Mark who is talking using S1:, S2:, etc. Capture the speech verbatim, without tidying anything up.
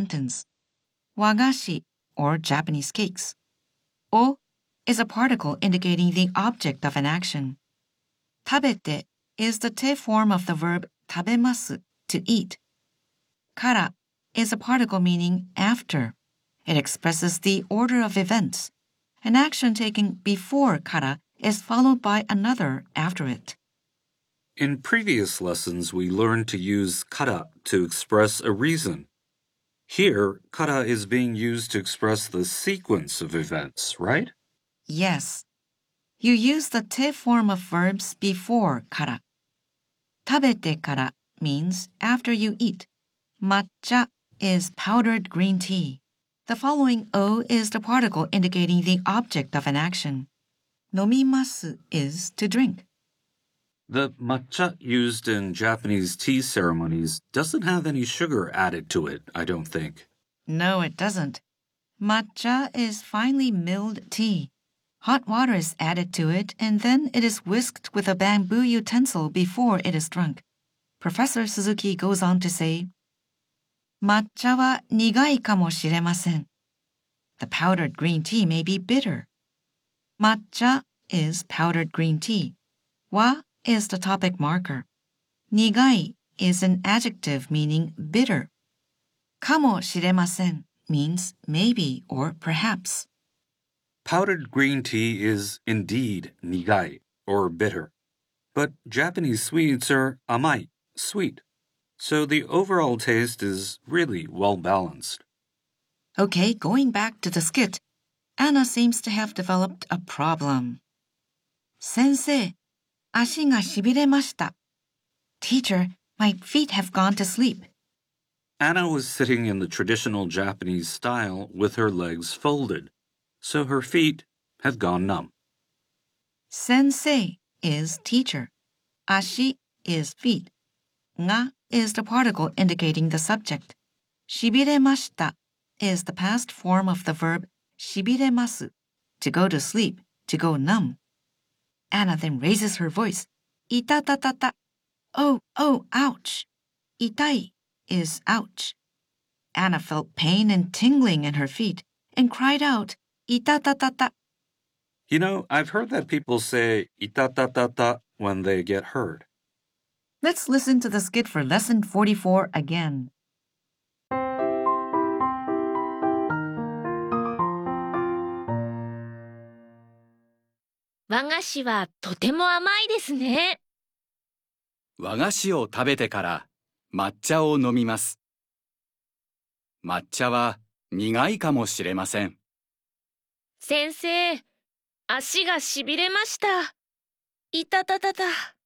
S1: sentence. Wagashi, or Japanese cakes. O is a particle indicating the object of an action. Tabete is the te form of the verb tabemasu, to eat. Kara is a particle meaning after. It expresses the order of events. An action taken before kara is followed by another after it.
S2: In previous lessons, we learned to use kara to express a reason. Here, kara is being used to express the sequence of events, right?
S1: Yes. You use the te form of verbs before kara. Tabete kara means after you eat. Matcha is powdered green tea. The following o is the particle indicating the object of an action. Nomimasu is to drink.
S2: The matcha used in Japanese tea ceremonies doesn't have any sugar added to it, I don't think.
S1: No, it doesn't. Matcha is finely milled tea. Hot water is added to it, and then it is whisked with a bamboo utensil before it is drunk. Professor Suzuki goes on to say, Matcha wa nigai kamoshiremasen. The powdered green tea may be bitter. Matcha is powdered green tea. Wa is the topic marker. Nigai is an adjective meaning bitter. Kamoshiremasen means maybe or perhaps.
S2: Powdered green tea is indeed nigai, or bitter. But Japanese sweets are amai, sweet. So the overall taste is really well balanced.
S1: Okay, going back to the skit, Anna seems to have developed a problem. Sensei, ashi ga shibiremashita. Teacher, my feet have gone to sleep.
S2: Anna was sitting in the traditional Japanese style with her legs folded, so her feet had gone numb.
S1: Sensei is teacher. Ashi is feet. Ga is the particle indicating the subject. Shibiremashita is the past form of the verb shibiremasu, to go to sleep, to go numb. Anna then raises her voice. Itatatata. Oh, oh, ouch. Itai is ouch. Anna felt pain and tingling in her feet and cried out, Itatatata.
S2: You know, I've heard that people say itatatata when they get hurt.
S1: Let's listen to the skit for lesson forty-four again.
S3: 和菓子はとても甘いですね。
S4: 和菓子を食べてから抹茶を飲みます。抹茶は苦いかもしれません。
S3: 先生、足がしびれました。いたたたた。